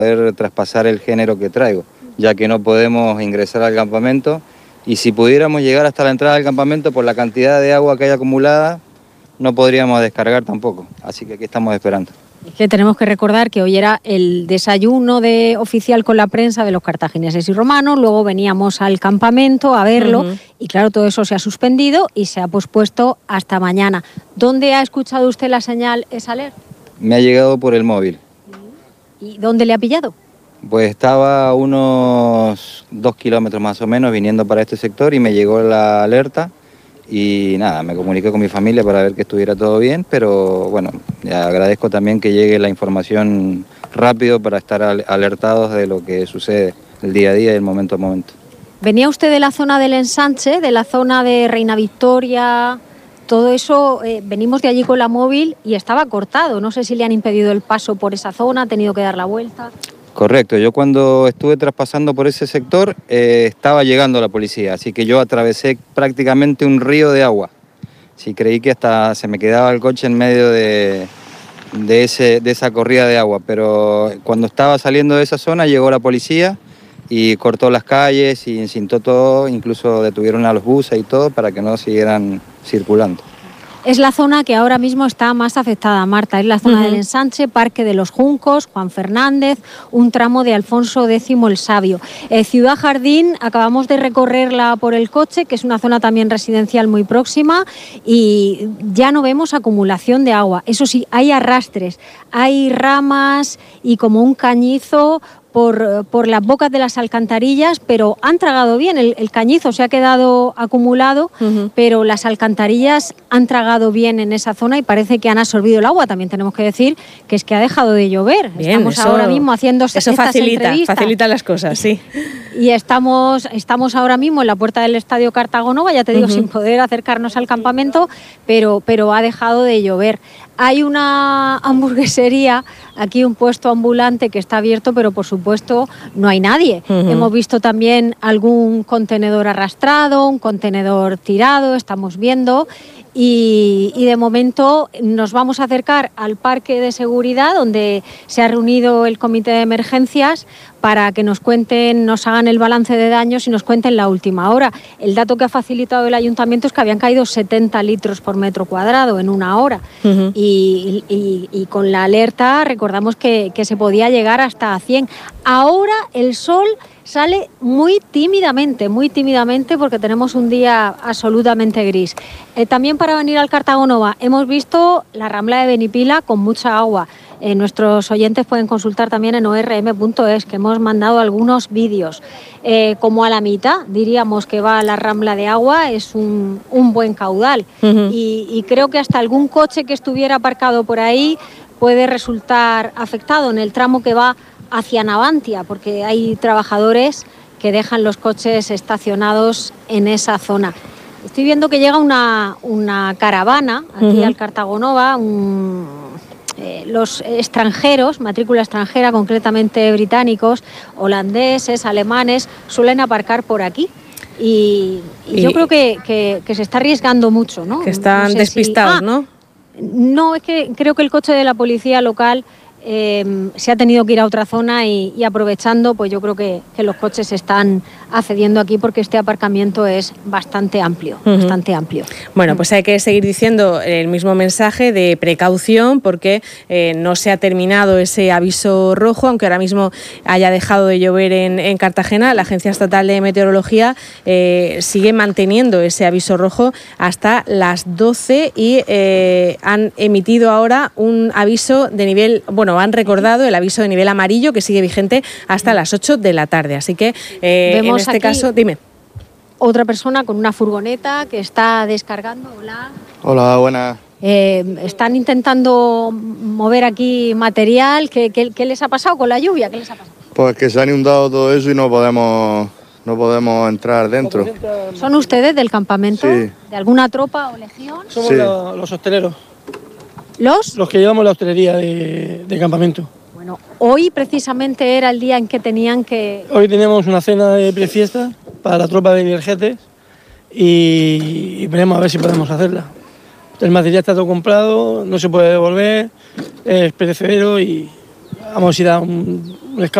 poder traspasar el género que traigo, ya que no podemos ingresar al campamento, y si pudiéramos llegar hasta la entrada del campamento, por la cantidad de agua que hay acumulada, no podríamos descargar tampoco, así que aquí estamos esperando. Es que tenemos que recordar que hoy era el desayuno oficial con la prensa de los cartagineses y romanos, luego veníamos al campamento a verlo y claro, todo eso se ha suspendido y se ha pospuesto hasta mañana. ¿Dónde ha escuchado usted la señal ESALER? Me ha llegado por el móvil. ¿Y dónde le ha pillado? Pues estaba a unos 2 kilómetros más o menos viniendo para este sector y me llegó la alerta. Y nada, me comuniqué con mi familia para ver que estuviera todo bien, pero bueno, agradezco también que llegue la información rápido para estar alertados de lo que sucede el día a día y el momento a momento. ¿Venía usted de la zona del ensanche, de la zona de Reina Victoria? Todo eso, venimos de allí con la móvil y estaba cortado. No sé si le han impedido el paso por esa zona, ha tenido que dar la vuelta. Correcto, yo cuando estuve traspasando por ese sector estaba llegando la policía, así que yo atravesé prácticamente un río de agua. Sí, creí que hasta se me quedaba el coche en medio de esa corrida de agua, pero cuando estaba saliendo de esa zona llegó la policía y cortó las calles y encintó todo, incluso detuvieron a los buses y todo para que no siguieran circulando. Es la zona que ahora mismo está más afectada, Marta. Es la zona del Ensanche, Parque de los Juncos, Juan Fernández, un tramo de Alfonso X el Sabio. Ciudad Jardín, acabamos de recorrerla por el coche, que es una zona también residencial muy próxima, y ya no vemos acumulación de agua. Eso sí, hay arrastres, hay ramas y como un cañizo por las bocas de las alcantarillas, pero han tragado bien, el cañizo se ha quedado acumulado, pero las alcantarillas han tragado bien en esa zona y parece que han absorbido el agua. También tenemos que decir que es que ha dejado de llover. Bien, estamos ahora mismo haciendo estas entrevistas. Facilita las cosas, sí. Y estamos ahora mismo en la puerta del Estadio Cartago Nova, ya te digo, sin poder acercarnos al campamento, pero ha dejado de llover. Hay una hamburguesería, aquí un puesto ambulante que está abierto, pero por supuesto no hay nadie. Hemos visto también algún contenedor arrastrado, un contenedor tirado, estamos viendo. Y de momento nos vamos a acercar al parque de seguridad donde se ha reunido el comité de emergencias para que nos cuenten, nos hagan el balance de daños y nos cuenten la última hora. El dato que ha facilitado el ayuntamiento es que habían caído 70 litros por metro cuadrado en una hora y con la alerta recordamos que se podía llegar hasta 100. Ahora el sol sale muy tímidamente porque tenemos un día absolutamente gris. También para venir al Cartago Nova hemos visto la Rambla de Benipila con mucha agua. Nuestros oyentes pueden consultar también en orm.es, que hemos mandado algunos vídeos. Como a la mitad, diríamos que va la Rambla de agua, es un buen caudal. Y creo que hasta algún coche que estuviera aparcado por ahí puede resultar afectado en el tramo que va hacia Navantia, porque hay trabajadores que dejan los coches estacionados en esa zona. Estoy viendo que llega una caravana aquí al Cartago Nova, los extranjeros, matrícula extranjera, concretamente británicos, holandeses, alemanes, suelen aparcar por aquí. Y yo creo que se está arriesgando mucho, ¿no? Que están despistados, ¿no? No, es que creo que el coche de la policía local se ha tenido que ir a otra zona y aprovechando, pues yo creo que los coches están accediendo aquí porque este aparcamiento es bastante amplio, bastante amplio. Bueno, pues hay que seguir diciendo el mismo mensaje de precaución porque no se ha terminado ese aviso rojo, aunque ahora mismo haya dejado de llover en Cartagena. La Agencia Estatal de Meteorología sigue manteniendo ese aviso rojo hasta las 12 y han emitido ahora un aviso de nivel, han recordado el aviso de nivel amarillo que sigue vigente hasta las 8 de la tarde. Así que en este caso, dime. Otra persona con una furgoneta que está descargando. Hola. Hola, buenas. Están intentando mover aquí material. ¿Qué les ha pasado con la lluvia? ¿Qué les ha pasado? Pues que se ha inundado todo eso y no podemos entrar dentro. ¿Son ustedes del campamento? Sí. ¿De alguna tropa o legión? Somos Sí. los hosteleros. Los que llevamos la hostelería de campamento. Bueno, hoy precisamente era el día en que tenían que... Hoy tenemos una cena de prefiesta para la tropa de Viergetes y veremos a ver si podemos hacerla. El material está todo comprado, no se puede devolver, es perecedero y vamos a ir a un